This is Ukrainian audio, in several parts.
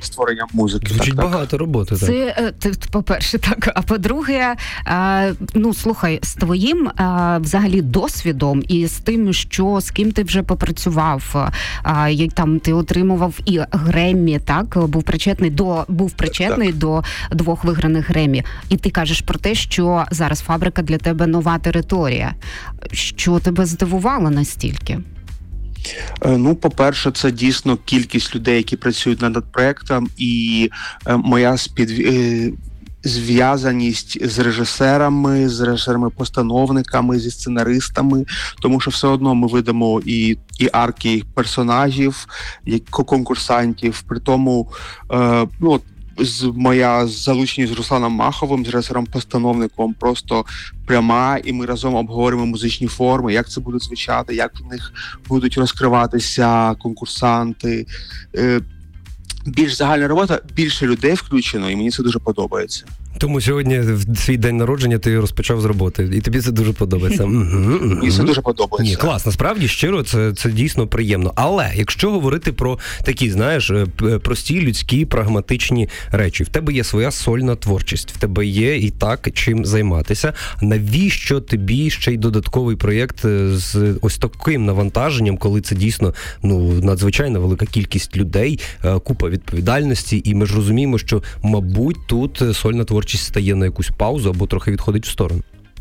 створенням музики. Звучить багато роботи. Це, по-перше, так. А по-друге, слухай, з твоїм взагалі досвідом і з тим, з ким ти вже попрацював, як там ти отримував і Греммі, так? Був причетний до 2 виграних Греммі. І ти кажеш про те, що зараз «Фабрика» для тебе нова територія. Що тебе здивувало настільки? По-перше, це дійсно кількість людей, які працюють над проєктом, і моя зв'язаність з режисерами-постановниками, зі сценаристами, тому що все одно ми видамо і арки персонажів, як конкурсантів, при тому, моя залученість з Русланом Маховим, з режисером-постановником, просто пряма, і ми разом обговорюємо музичні форми, як це буде звучати, як в них будуть розкриватися конкурсанти. Більш загальна робота, більше людей включено, і мені це дуже подобається. Тому сьогодні, в свій день народження, ти розпочав з роботи. І тобі це дуже подобається. Мені це дуже подобається. Ні, клас, насправді, щиро, це дійсно приємно. Але, якщо говорити про такі, знаєш, прості, людські, прагматичні речі. В тебе є своя сольна творчість, в тебе є і так чим займатися. Навіщо тобі ще й додатковий проєкт з ось таким навантаженням, коли це дійсно, надзвичайно велика кількість людей, купа відповідальності, і ми ж розуміємо, що, мабуть, тут сольна творчість стає на якусь паузу або трохи відходить в сторону?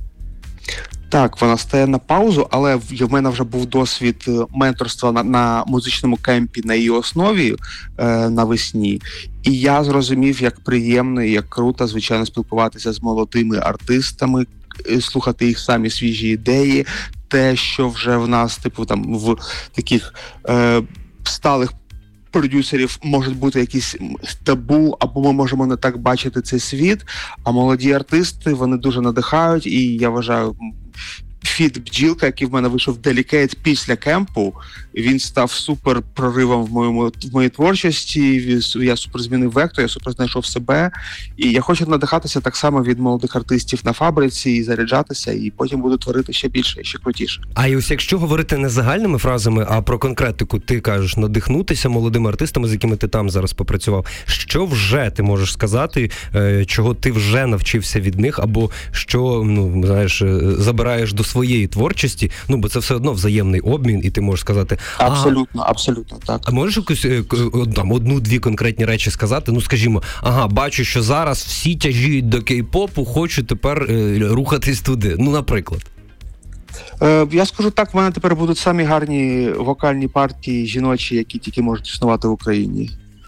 Так, вона стає на паузу, але в мене вже був досвід менторства на музичному кемпі на її основі навесні. І я зрозумів, як приємно і як круто, звичайно, спілкуватися з молодими артистами, слухати їх самі свіжі ідеї, те, що вже в нас, в таких сталих продюсерів можуть бути якісь табу, або ми можемо не так бачити цей світ, а молоді артисти, вони дуже надихають, і я вважаю, фіт «Бджілка», який в мене вийшов Delicate після кемпу, він став супер проривом в моїй творчості, я супер змінив вектор, я супер знайшов себе, і я хочу надихатися так само від молодих артистів на «Фабриці» і заряджатися, і потім буду творити ще більше і ще крутіше. А і ось якщо говорити не загальними фразами, а про конкретику, ти кажеш надихнутися молодими артистами, з якими ти там зараз попрацював, що вже ти можеш сказати, чого ти вже навчився від них, або що, забираєш до своєї творчості, бо це все одно взаємний обмін, і ти можеш сказати... Абсолютно, так. А можеш якусь одну-дві конкретні речі сказати? Скажімо, бачу, що зараз всі тяжіють до кей-попу, хочу тепер рухатись туди. Наприклад. Я скажу так, в мене тепер будуть самі гарні вокальні партії жіночі, які тільки можуть існувати в Україні.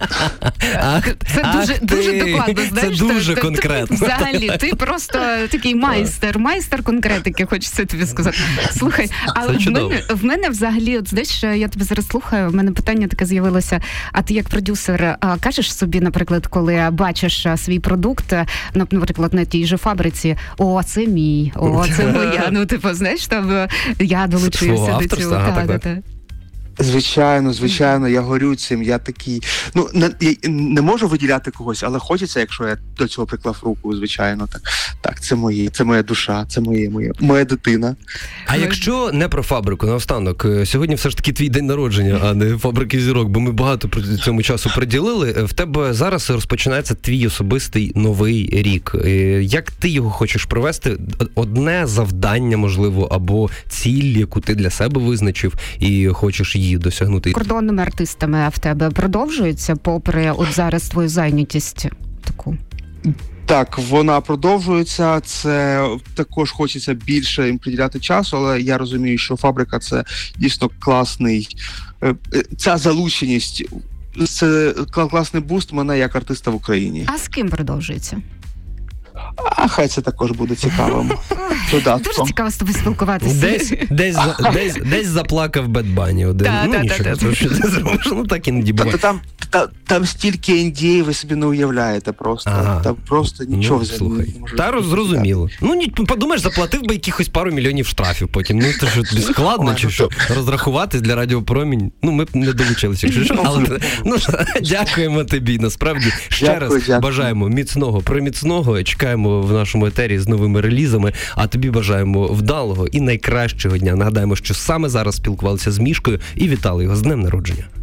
Це дуже докладно, знаєш. Це дуже конкретно. Взагалі, ти просто такий майстер конкретики, хочеться тобі сказати. Слухай, але в мене взагалі, знаєш, я тебе зараз слухаю, в мене питання таке з'явилося, а ти як продюсер кажеш собі, наприклад, коли бачиш свій продукт, наприклад, на тій же «Фабриці», це мій, це моя, знаєш, там я долучився до цього. Так. Звичайно, я горю цим, я такий, я не можу виділяти когось, але хочеться, якщо я до цього приклав руку, звичайно, так, це моя душа, це моя дитина. А якщо не про «Фабрику», наостанок, сьогодні все ж таки твій день народження, а не «Фабрики зірок», бо ми багато цьому часу приділили, в тебе зараз розпочинається твій особистий новий рік. Як ти його хочеш провести? Одне завдання, можливо, або ціль, яку ти для себе визначив і хочеш її досягнути. Кордонними артистами в тебе продовжується, попри зараз твою зайнятість таку? Так, вона продовжується, це також хочеться більше їм приділяти часу, але я розумію, що «Фабрика» – це дійсно класний, ця залученість, це класний буст мене як артиста в Україні. А з ким продовжується? Хай це також буде цікавим додатком. Дуже цікаво з тобою спілкуватися. Десь заплакав Bad Bunny один. Нічого, що ти зробиш, так іноді буває. Там стільки індій, ви собі не уявляєте просто. Там просто нічого не може. Та зрозуміло. Подумаєш, заплатив би якихось пару мільйонів штрафів потім. Це ж тобі складно, чи що? Розрахувати для Радіо Промінь. Ми б не долучилися, якщо що. Але дякуємо тобі, насправді. Ще раз бажаємо міцного. Чекаємо в нашому етері з новими релізами, а тобі бажаємо вдалого і найкращого дня. Нагадаємо, що саме зараз спілкувалися з Мішкою і вітали його з днем народження.